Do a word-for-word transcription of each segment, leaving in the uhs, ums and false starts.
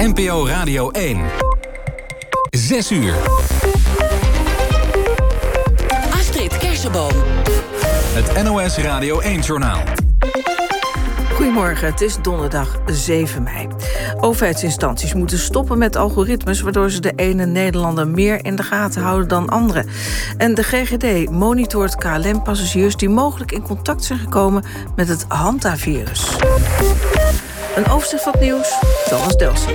N P O Radio één. Zes uur. Astrid Kersenboom. Het N O S Radio één-journaal. Goedemorgen, het is donderdag zeven mei. Overheidsinstanties moeten stoppen met algoritmes waardoor ze de ene Nederlander meer in de gaten houden dan anderen. En de G G D monitort K L M-passagiers die mogelijk in contact zijn gekomen met het Hanta-virus. Een overzicht van het nieuws, Thomas Delsen.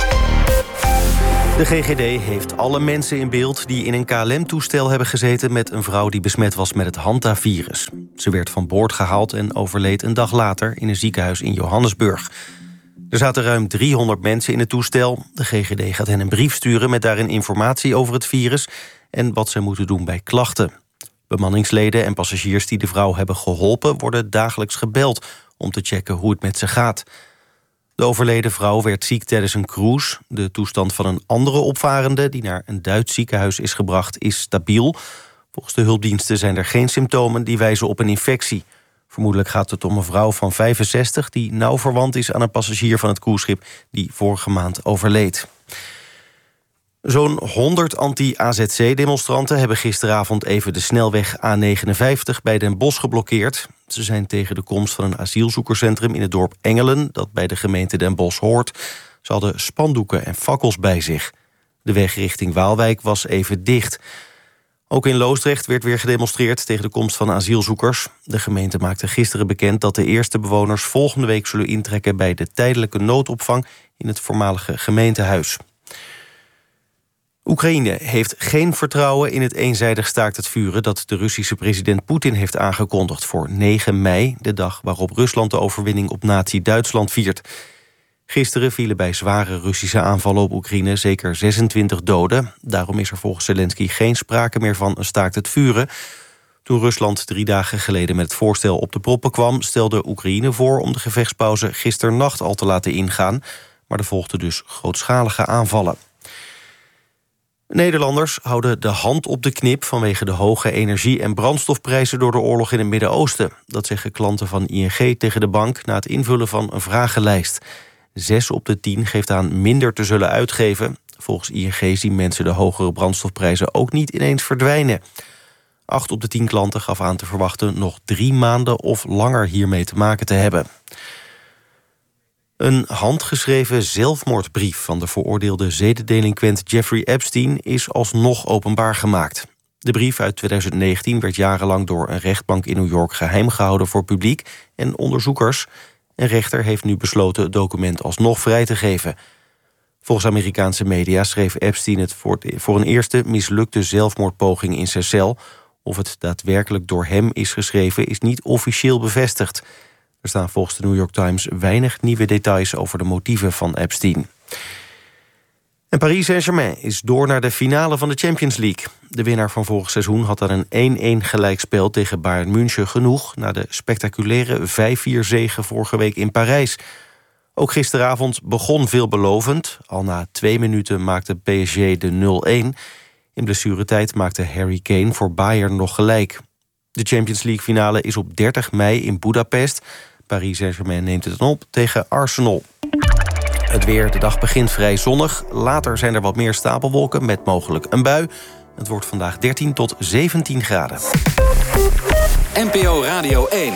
De G G D heeft alle mensen in beeld die in een K L M-toestel hebben gezeten met een vrouw die besmet was met het Hanta-virus. Ze werd van boord gehaald en overleed een dag later in een ziekenhuis in Johannesburg. Er zaten ruim driehonderd mensen in het toestel. De G G D gaat hen een brief sturen met daarin informatie over het virus en wat ze moeten doen bij klachten. Bemanningsleden en passagiers die de vrouw hebben geholpen worden dagelijks gebeld om te checken hoe het met ze gaat. De overleden vrouw werd ziek tijdens een cruise. De toestand van een andere opvarende die naar een Duits ziekenhuis is gebracht is stabiel. Volgens de hulpdiensten zijn er geen symptomen die wijzen op een infectie. Vermoedelijk gaat het om een vrouw van vijfenzestig die nauw verwant is aan een passagier van het cruiseschip die vorige maand overleed. Zo'n honderd anti-A Z C-demonstranten hebben gisteravond even de snelweg A negenenvijftig bij Den Bosch geblokkeerd. Ze zijn tegen de komst van een asielzoekerscentrum in het dorp Engelen, dat bij de gemeente Den Bosch hoort. Ze hadden spandoeken en fakkels bij zich. De weg richting Waalwijk was even dicht. Ook in Loosdrecht werd weer gedemonstreerd tegen de komst van asielzoekers. De gemeente maakte gisteren bekend dat de eerste bewoners volgende week zullen intrekken bij de tijdelijke noodopvang in het voormalige gemeentehuis. Oekraïne heeft geen vertrouwen in het eenzijdig staakt het vuren dat de Russische president Poetin heeft aangekondigd voor negen mei, de dag waarop Rusland de overwinning op nazi-Duitsland viert. Gisteren vielen bij zware Russische aanvallen op Oekraïne zeker zesentwintig doden. Daarom is er volgens Zelensky geen sprake meer van een staakt het vuren. Toen Rusland drie dagen geleden met het voorstel op de proppen kwam, stelde Oekraïne voor om de gevechtspauze gisternacht al te laten ingaan, maar er volgden dus grootschalige aanvallen. Nederlanders houden de hand op de knip vanwege de hoge energie- en brandstofprijzen door de oorlog in het Midden-Oosten. Dat zeggen klanten van I N G tegen de bank na het invullen van een vragenlijst. Zes op de tien geeft aan minder te zullen uitgeven. Volgens I N G zien mensen de hogere brandstofprijzen ook niet ineens verdwijnen. Acht op de tien klanten gaf aan te verwachten nog drie maanden of langer hiermee te maken te hebben. Een handgeschreven zelfmoordbrief van de veroordeelde zedendelinquent Jeffrey Epstein is alsnog openbaar gemaakt. De brief uit twintig negentien werd jarenlang door een rechtbank in New York geheim gehouden voor publiek en onderzoekers. Een rechter heeft nu besloten het document alsnog vrij te geven. Volgens Amerikaanse media schreef Epstein het voor een eerste mislukte zelfmoordpoging in zijn cel. Of het daadwerkelijk door hem is geschreven is niet officieel bevestigd. Er staan volgens de New York Times weinig nieuwe details over de motieven van Epstein. En Paris Saint-Germain is door naar de finale van de Champions League. De winnaar van vorig seizoen had aan een één-één gelijkspel tegen Bayern München genoeg na de spectaculaire vijf vier zege vorige week in Parijs. Ook gisteravond begon veelbelovend. Al na twee minuten maakte P S G de nul-één. In blessuretijd maakte Harry Kane voor Bayern nog gelijk. De Champions League finale is op dertig mei in Budapest. Paris Saint-Germain neemt het dan op tegen Arsenal. Het weer, de dag begint vrij zonnig. Later zijn er wat meer stapelwolken met mogelijk een bui. Het wordt vandaag dertien tot zeventien graden. N P O Radio één.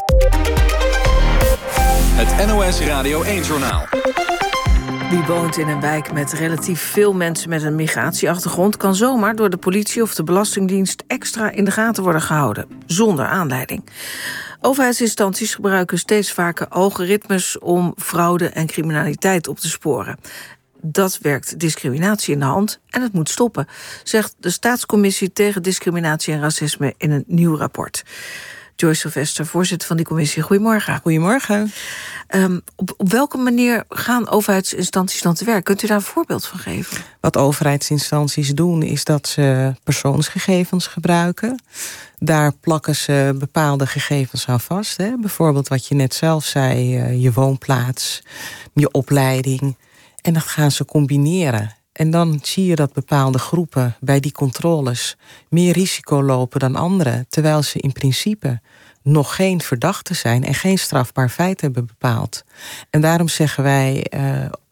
Het N O S Radio één-journaal. Wie woont in een wijk met relatief veel mensen met een migratieachtergrond kan zomaar door de politie of de Belastingdienst extra in de gaten worden gehouden, zonder aanleiding. Overheidsinstanties gebruiken steeds vaker algoritmes om fraude en criminaliteit op te sporen. Dat werkt discriminatie in de hand en het moet stoppen, zegt de Staatscommissie tegen Discriminatie en Racisme in een nieuw rapport. Joyce Sylvester, voorzitter van die commissie. Goedemorgen. Goedemorgen. Um, op, op welke manier gaan overheidsinstanties dan te werk? Kunt u daar een voorbeeld van geven? Wat overheidsinstanties doen is dat ze persoonsgegevens gebruiken. Daar plakken ze bepaalde gegevens aan vast. Hè? Bijvoorbeeld wat je net zelf zei, je woonplaats, je opleiding. En dat gaan ze combineren. En dan zie je dat bepaalde groepen bij die controles meer risico lopen dan anderen, terwijl ze in principe nog geen verdachte zijn en geen strafbaar feit hebben bepaald. En daarom zeggen wij, uh,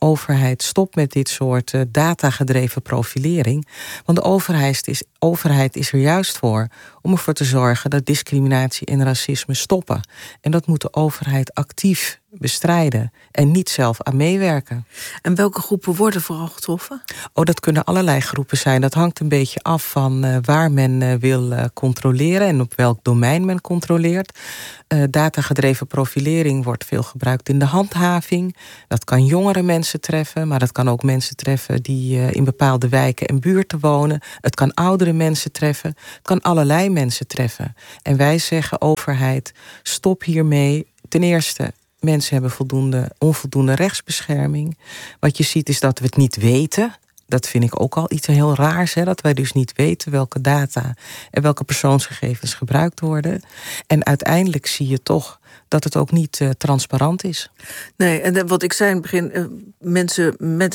overheid, stop met dit soort uh, datagedreven profilering. Want de overheid is, overheid is er juist voor om ervoor te zorgen dat discriminatie en racisme stoppen. En dat moet de overheid actief bestrijden en niet zelf aan meewerken. En welke groepen worden vooral getroffen? Oh, dat kunnen allerlei groepen zijn. Dat hangt een beetje af van uh, waar men uh, wil uh, controleren en op welk domein men controleert. Uh, datagedreven profilering wordt veel gebruikt in de handhaving. Dat kan jongere mensen treffen, maar dat kan ook mensen treffen die uh, in bepaalde wijken en buurten wonen. Het kan oudere mensen treffen. Het kan allerlei mensen treffen. En wij zeggen, overheid, stop hiermee. Ten eerste, mensen hebben voldoende, onvoldoende rechtsbescherming. Wat je ziet is dat we het niet weten. Dat vind ik ook al iets heel raars. Hè? Dat wij dus niet weten welke data en welke persoonsgegevens gebruikt worden. En uiteindelijk zie je toch dat het ook niet uh, transparant is. Nee, en wat ik zei in het begin, uh, mensen met